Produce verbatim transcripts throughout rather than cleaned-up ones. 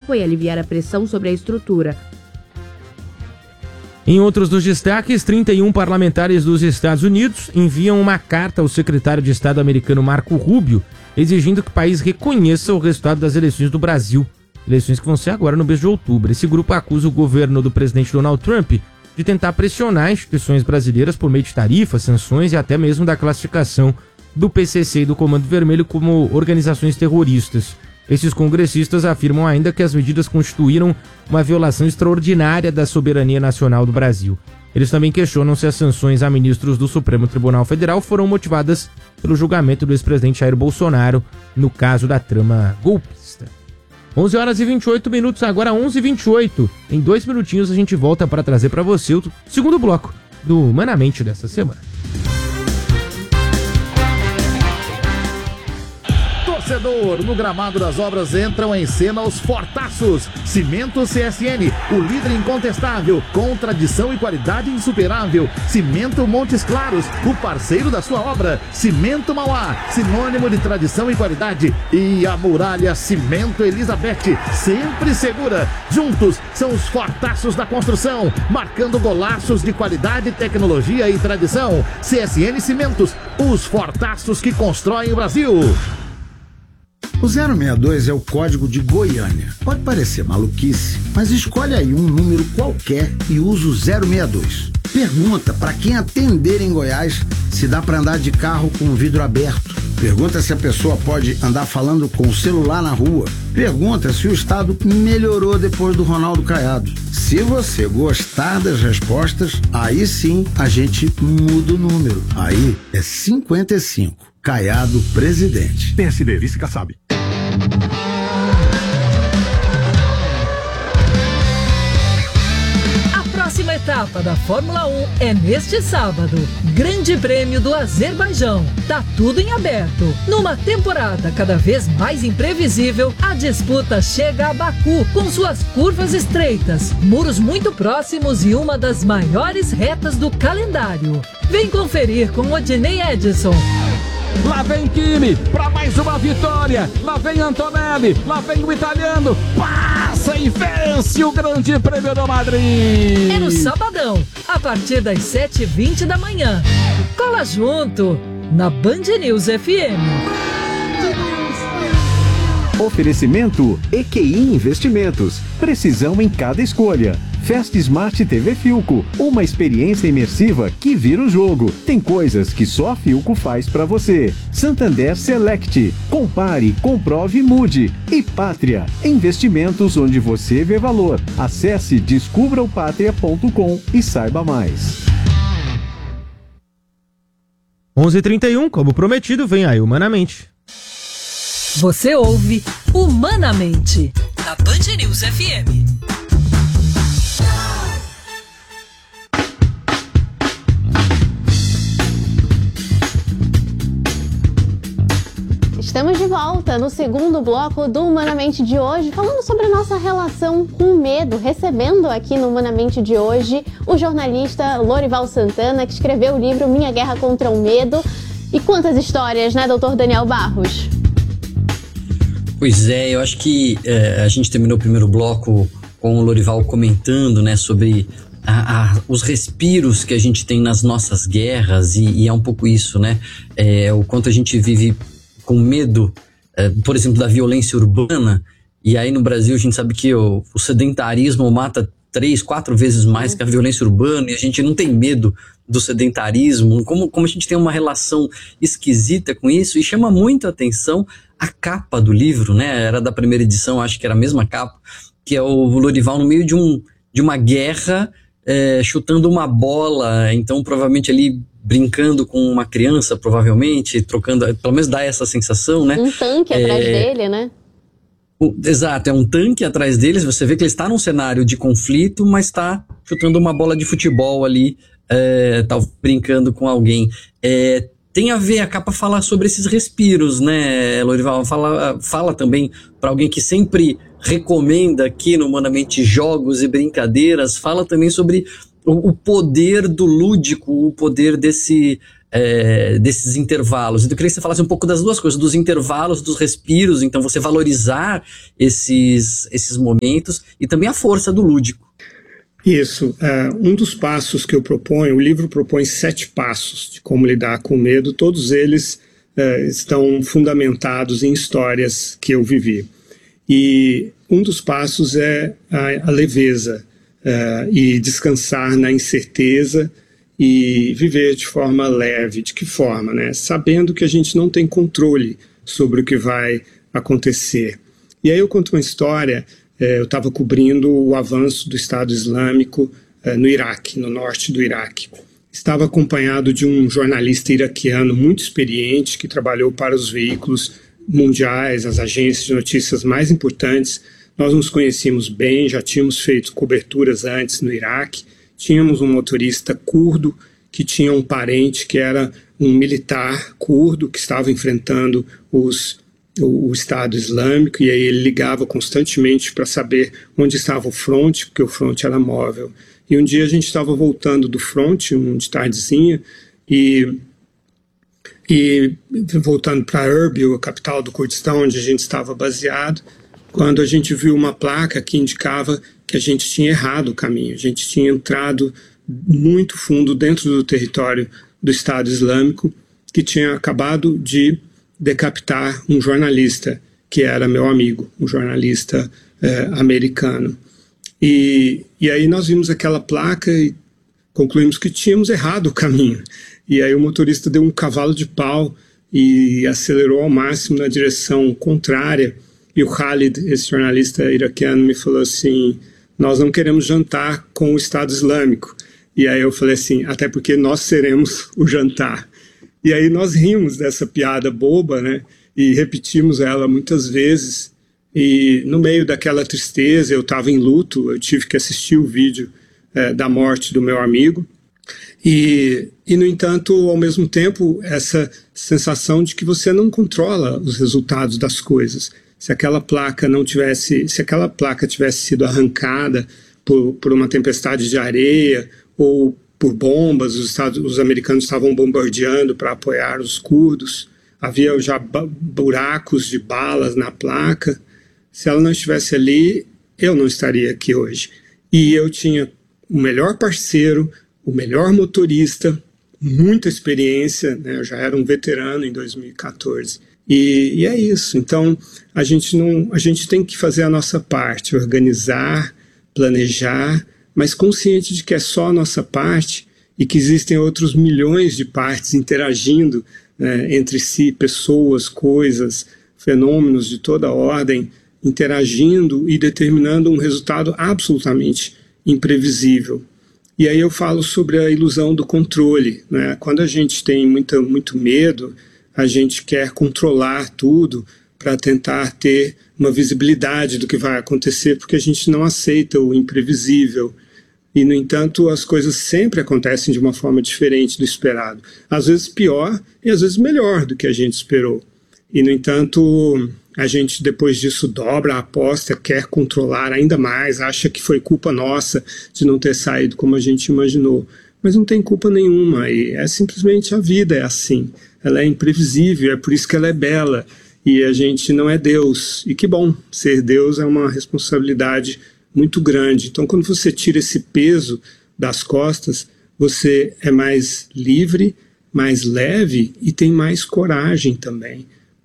foco é aliviar a pressão sobre a estrutura. Em outros dos destaques, trinta e um parlamentares dos Estados Unidos enviam uma carta ao secretário de Estado americano Marco Rubio, exigindo que o país reconheça o resultado das eleições do Brasil. Eleições que vão ser agora no mês de outubro. Esse grupo acusa o governo do presidente Donald Trump de tentar pressionar instituições brasileiras por meio de tarifas, sanções e até mesmo da classificação do P C C e do Comando Vermelho como organizações terroristas. Esses congressistas afirmam ainda que as medidas constituíram uma violação extraordinária da soberania nacional do Brasil. Eles também questionam se as sanções a ministros do Supremo Tribunal Federal foram motivadas pelo julgamento do ex-presidente Jair Bolsonaro no caso da trama golpista. onze horas e vinte e oito minutos, agora onze e vinte e oito. Em dois minutinhos a gente volta para trazer para você o segundo bloco do Humanamente dessa semana. Torcedor, no gramado das obras entram em cena os fortaços. Cimento C S N, o líder incontestável, com tradição e qualidade insuperável. Cimento Montes Claros, o parceiro da sua obra. Cimento Mauá, sinônimo de tradição e qualidade. E a Muralha Cimento Elizabeth, sempre segura. Juntos são os fortaços da construção, marcando golaços de qualidade, tecnologia e tradição. C S N Cimentos, os fortaços que constroem o Brasil. O zero seis dois é o código de Goiânia. Pode parecer maluquice, mas escolhe aí um número qualquer e usa o zero seis dois. Pergunta para quem atender em Goiás se dá para andar de carro com o vidro aberto. Pergunta se a pessoa pode andar falando com o celular na rua. Pergunta se o estado melhorou depois do Ronaldo Caiado. Se você gostar das respostas, aí sim a gente muda o número. Aí é cinquenta e cinco. Caiado presidente. P S D, vice Kassab. A próxima etapa da Fórmula um é neste sábado. Grande Prêmio do Azerbaijão. Tá tudo em aberto. Numa temporada cada vez mais imprevisível, a disputa chega a Baku com suas curvas estreitas, muros muito próximos e uma das maiores retas do calendário. Vem conferir com Odinei Edson. Lá vem Kimi para mais uma vitória. Lá vem Antonelli, lá vem o italiano. Passa e vence o Grande Prêmio do Madrid. É no sabadão, a partir das sete e vinte da manhã. Cola junto na Band News F M. Oferecimento E Q I Investimentos. Precisão em cada escolha. Fast Smart T V Philco, uma experiência imersiva que vira o jogo. Tem coisas que só a Philco faz pra você. Santander Select, compare, comprove, mude. E Pátria, investimentos onde você vê valor. Acesse descubra o pátria ponto com e saiba mais. onze e trinta e um, como prometido, vem aí Humanamente. Você ouve Humanamente, da Band News F M. Estamos de volta no segundo bloco do Humanamente de hoje, falando sobre a nossa relação com medo, recebendo aqui no Humanamente de hoje o jornalista Lorival Santana, que escreveu o livro Minha Guerra contra o Medo. E quantas histórias, né, doutor Daniel Barros? Pois é, eu acho que é, a gente terminou o primeiro bloco com o Lorival comentando, né, sobre a, a, os respiros que a gente tem nas nossas guerras, e, e é um pouco isso, né, é, o quanto a gente vive com medo, é, por exemplo, da violência urbana. E aí no Brasil a gente sabe que o, o sedentarismo mata três, quatro vezes mais que a violência urbana, e a gente não tem medo do sedentarismo, como, como a gente tem uma relação esquisita com isso. E chama muito a atenção a capa do livro, né? Era da primeira edição, acho que era a mesma capa, que é o Lorival no meio de, um, de uma guerra, é, chutando uma bola, então provavelmente ali brincando com uma criança, provavelmente, trocando, pelo menos dá essa sensação, né? Um tanque é, atrás dele, né? Um, exato, é um tanque atrás deles, você vê que ele está num cenário de conflito, mas está chutando uma bola de futebol ali, é, tá brincando com alguém. É, tem a ver, a capa fala sobre esses respiros, né, Lorival? Fala, fala também para alguém que sempre recomenda aqui no Humanamente jogos e brincadeiras, fala também sobre o, o poder do lúdico, o poder desse, é, desses intervalos. Então eu queria que você falasse um pouco das duas coisas, dos intervalos, dos respiros, então você valorizar esses, esses momentos e também a força do lúdico. Isso, uh, um dos passos que eu proponho, o livro propõe sete passos de como lidar com o medo, todos eles uh, estão fundamentados em histórias que eu vivi. E um dos passos é a, a leveza uh, e descansar na incerteza e viver de forma leve. De que forma, né? Sabendo que a gente não tem controle sobre o que vai acontecer. E aí eu conto uma história. Eu estava cobrindo o avanço do Estado Islâmico eh, no Iraque, no norte do Iraque. Estava acompanhado de um jornalista iraquiano muito experiente que trabalhou para os veículos mundiais, as agências de notícias mais importantes. Nós nos conhecíamos bem, já tínhamos feito coberturas antes no Iraque. Tínhamos um motorista curdo que tinha um parente que era um militar curdo que estava enfrentando os o Estado Islâmico, e aí ele ligava constantemente para saber onde estava o fronte, porque o fronte era móvel. E um dia a gente estava voltando do fronte, um de tardezinha, e, e voltando para Erbil, a capital do Kurdistão, onde a gente estava baseado, quando a gente viu uma placa que indicava que a gente tinha errado o caminho, a gente tinha entrado muito fundo dentro do território do Estado Islâmico, que tinha acabado de decapitar um jornalista que era meu amigo, um jornalista eh, americano. E, e aí nós vimos aquela placa e concluímos que tínhamos errado o caminho. E aí o motorista deu um cavalo de pau e acelerou ao máximo na direção contrária. E o Khalid, esse jornalista iraquiano, me falou assim: nós não queremos jantar com o Estado Islâmico. E aí eu falei assim: até porque nós seremos o jantar. E aí nós rimos dessa piada boba, né? E repetimos ela muitas vezes. E no meio daquela tristeza, eu estava em luto, eu tive que assistir o vídeo é, da morte do meu amigo. E, e, no entanto, ao mesmo tempo, essa sensação de que você não controla os resultados das coisas. Se aquela placa não tivesse, se aquela placa tivesse sido arrancada por, por uma tempestade de areia ou por bombas, os, Estados, os americanos estavam bombardeando para apoiar os curdos, havia já buracos de balas na placa. Se ela não estivesse ali, eu não estaria aqui hoje. E eu tinha o melhor parceiro, o melhor motorista, muita experiência, né? Eu já era um veterano em dois mil e quatorze. E, e é isso. Então, a gente, não, a gente tem que fazer a nossa parte, organizar, planejar, mas consciente de que é só a nossa parte e que existem outros milhões de partes interagindo, né, entre si, pessoas, coisas, fenômenos de toda ordem, interagindo e determinando um resultado absolutamente imprevisível. E aí eu falo sobre a ilusão do controle, né? Quando a gente tem muita, muito medo, a gente quer controlar tudo para tentar ter uma visibilidade do que vai acontecer, porque a gente não aceita o imprevisível. E, no entanto, as coisas sempre acontecem de uma forma diferente do esperado. Às vezes pior e às vezes melhor do que a gente esperou. E, no entanto, a gente depois disso dobra a aposta, quer controlar ainda mais, acha que foi culpa nossa de não ter saído como a gente imaginou. Mas não tem culpa nenhuma, e é simplesmente a vida, é assim. Ela é imprevisível, é por isso que ela é bela. E a gente não é Deus. E que bom, ser Deus é uma responsabilidade muito grande. Então, quando você tira esse peso das costas, você é mais livre, mais leve e tem mais coragem também.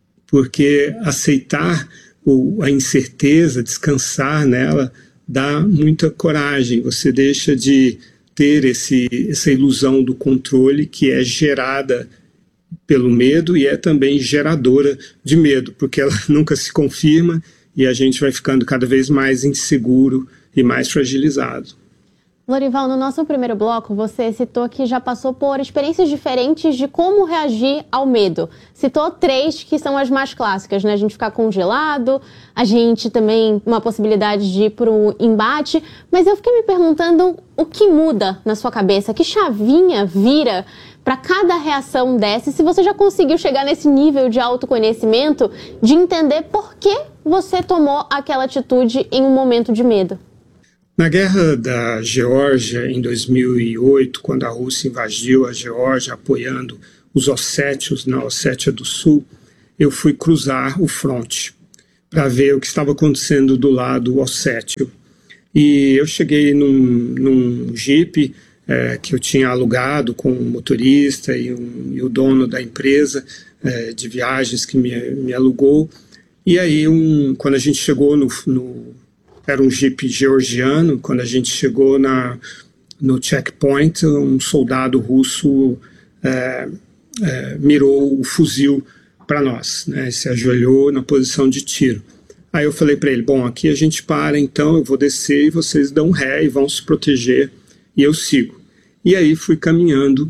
Porque aceitar o, a incerteza, descansar nela, dá muita coragem. Você deixa de ter esse, essa ilusão do controle que é gerada pelo medo e é também geradora de medo, porque ela nunca se confirma e a gente vai ficando cada vez mais inseguro e mais fragilizado. Lorival, no nosso primeiro bloco, você citou que já passou por experiências diferentes de como reagir ao medo. Citou três que são as mais clássicas, né? A gente ficar congelado, a gente também, uma possibilidade de ir para um embate. Mas eu fiquei me perguntando o que muda na sua cabeça, que chavinha vira para cada reação dessa, e se você já conseguiu chegar nesse nível de autoconhecimento, de entender por que você tomou aquela atitude em um momento de medo. Na guerra da Geórgia, em dois mil e oito, quando a Rússia invadiu a Geórgia, apoiando os ossétios na Ossétia do Sul, eu fui cruzar o fronte para ver o que estava acontecendo do lado ossétio. E eu cheguei num, num jipe é, que eu tinha alugado com um motorista e, um, e o dono da empresa é, de viagens que me, me alugou. E aí, um, quando a gente chegou no, no... Era um jipe georgiano. Quando a gente chegou na, no checkpoint, um soldado russo é, é, mirou o fuzil para nós, né? Se ajoelhou na posição de tiro. Aí eu falei para ele, bom, aqui a gente para, então eu vou descer e vocês dão ré e vão se proteger, e eu sigo. E aí fui caminhando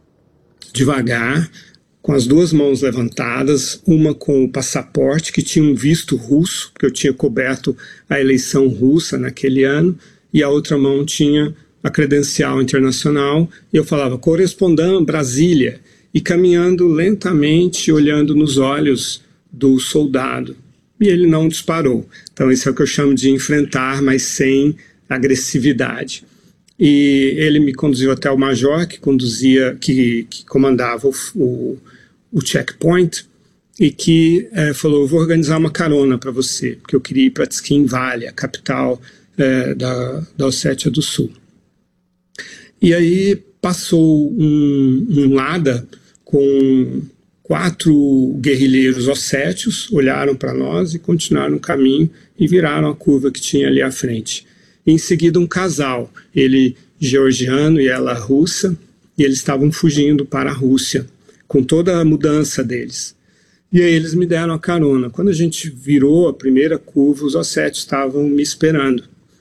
devagar, com as duas mãos levantadas, uma com o passaporte, que tinha um visto russo, porque eu tinha coberto a eleição russa naquele ano, e a outra mão tinha a credencial internacional, e eu falava, correspondant, Brasília, e caminhando lentamente, olhando nos olhos do soldado. E ele não disparou. Então isso é o que eu chamo de enfrentar, mas sem agressividade. E ele me conduziu até o major, que conduzia, que, que comandava o, o, o checkpoint, e que é, falou, eu vou organizar uma carona para você, porque eu queria ir para Tskhinvali, a capital é, da, da Ossétia do Sul. E aí passou um, um Lada com quatro guerrilheiros ossétios, olharam para nós e continuaram o caminho e viraram a curva que tinha ali à frente. E em seguida um casal, ele georgiano e ela russa, e eles estavam fugindo para a Rússia, com toda a mudança deles. E aí eles me deram a carona. Quando a gente virou a primeira curva, os ossétios estavam me esperando.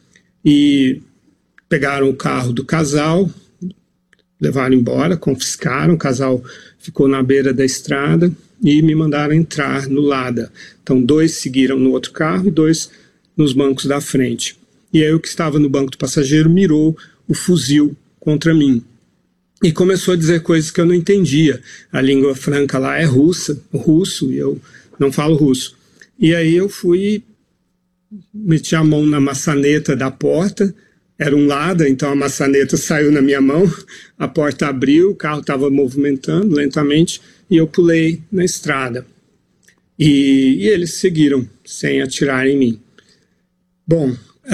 E pegaram o carro do casal, levaram embora, confiscaram, o casal ficou na beira da estrada e me mandaram entrar no Lada. Então dois seguiram no outro carro e dois nos bancos da frente. E aí o que estava no banco do passageiro mirou o fuzil contra mim. E começou a dizer coisas que eu não entendia. A língua franca lá é russa, russo, e eu não falo russo. E aí eu fui, meti a mão na maçaneta da porta. Era um Lada, então a maçaneta saiu na minha mão, a porta abriu, o carro estava movimentando lentamente e eu pulei na estrada. E, e eles seguiram, sem atirar em mim. Bom,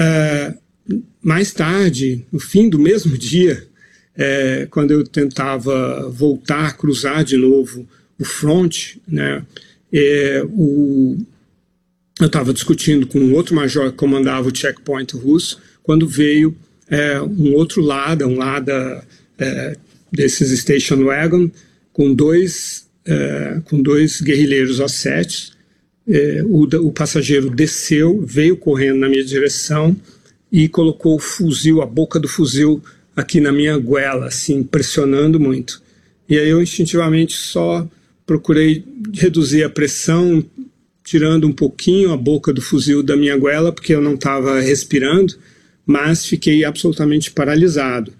uh, mais tarde, no fim do mesmo dia, uh, quando eu tentava voltar, cruzar de novo o front, né, uh, o, eu estava discutindo com um outro major que comandava o checkpoint russo, quando veio é, um outro Lada, um Lada é, desses station wagon, com dois, é, com dois guerrilheiros ossétios. É, o, o passageiro desceu, veio correndo na minha direção e colocou o fuzil, a boca do fuzil aqui na minha goela, assim, pressionando muito. E aí eu instintivamente só procurei reduzir a pressão, tirando um pouquinho a boca do fuzil da minha goela, porque eu não estava respirando, mas fiquei absolutamente paralisado.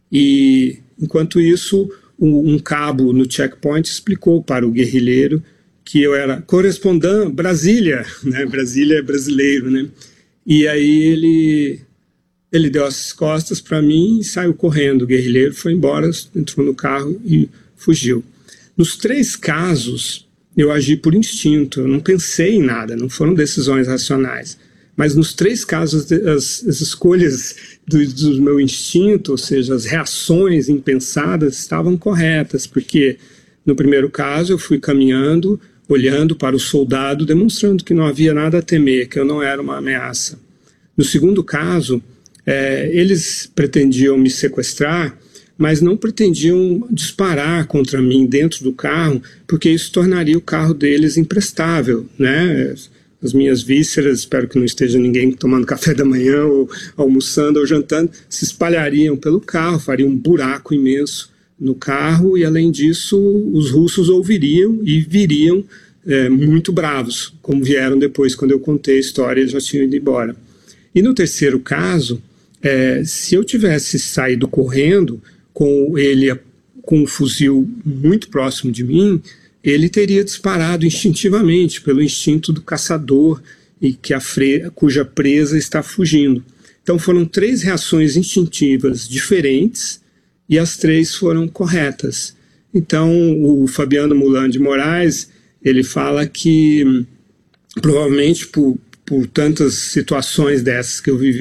E, enquanto isso, um, um cabo no checkpoint explicou para o guerrilheiro que eu era correspondant Brasília, né? Brasília é brasileiro, né? E aí ele, ele deu as costas para mim e saiu correndo. O guerrilheiro foi embora, entrou no carro e fugiu. Nos três casos, eu agi por instinto, eu não pensei em nada, não foram decisões racionais. Mas nos três casos, as, as escolhas do, do meu instinto, ou seja, as reações impensadas, estavam corretas, porque no primeiro caso eu fui caminhando, olhando para o soldado, demonstrando que não havia nada a temer, que eu não era uma ameaça. No segundo caso, é, eles pretendiam me sequestrar, mas não pretendiam disparar contra mim dentro do carro, porque isso tornaria o carro deles imprestável, né? As minhas vísceras, espero que não esteja ninguém tomando café da manhã ou almoçando ou jantando, se espalhariam pelo carro, fariam um buraco imenso no carro e, além disso, os russos ouviriam e viriam é, muito bravos, como vieram depois, quando eu contei a história, eles já tinham ido embora. E no terceiro caso, é, se eu tivesse saído correndo com ele com um fuzil muito próximo de mim, ele teria disparado instintivamente, pelo instinto do caçador e que a fre- cuja presa está fugindo. Então foram três reações instintivas diferentes e as três foram corretas. Então, o Fabiano Mulan de Moraes, ele fala que provavelmente por, por tantas situações dessas que eu vivi,